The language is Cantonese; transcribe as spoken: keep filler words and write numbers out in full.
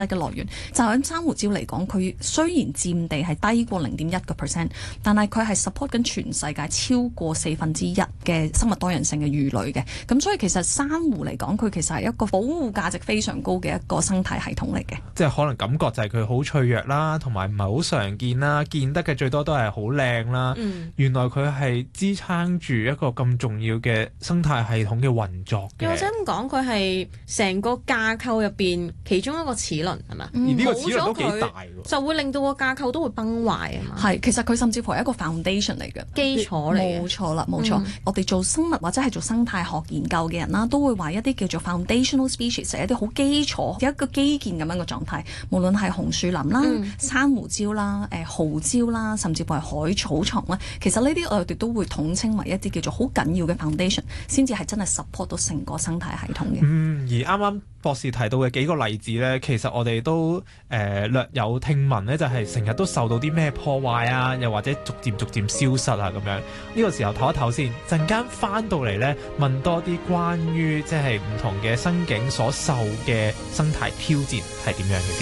嘅來源。就喺珊瑚礁嚟講，佢雖然佔地係低過零點一個 percent，但係佢係 support 緊全世界超過四分之一嘅生物多樣性嘅魚類嘅。咁所以其實珊瑚嚟講，佢其實係一個保護價值非常高嘅一個生態系統嚟嘅。 即係可能感覺就係佢好脆弱啦，同埋唔係好常見啦，見得嘅最多都係好靚啦。嗯、原來佢係支撐住一個咁重要嘅生態系統嘅運作嘅。 又或者咁講，佢係成個架構入邊其中一個齒輪係嘛？ 而呢個齒輪都幾大喎， 就會令到個架構都會崩壞啊嘛。 係，其實佢甚至乎係一個 foundation 嚟嘅基礎嚟嘅。 冇錯啦，冇錯。嗯、我哋做生物或者係做生態學研究嘅人啦，都會話一啲叫做 foundational species，係一啲好基礎，有一個基建咁樣嘅狀態。無論係紅樹林啦、嗯、珊瑚礁啦、誒蠔礁啦，甚至乎係海草叢啦，其實呢啲我哋都會統稱為一啲叫做好緊要嘅 foundation， 先至係真係 support 到成個生態系統嘅。 嗯，而啱啱博士提到嘅幾個例子呢，其實我哋都誒、呃、略有聽聞呢，就係成日都受到啲咩破壞啊，又或者逐漸逐漸消失啊咁樣。呢、這個時候唞一唞先，陣間翻到嚟呢，問多啲關於即係唔同嘅生境所受嘅生態挑戰係點樣嘅先。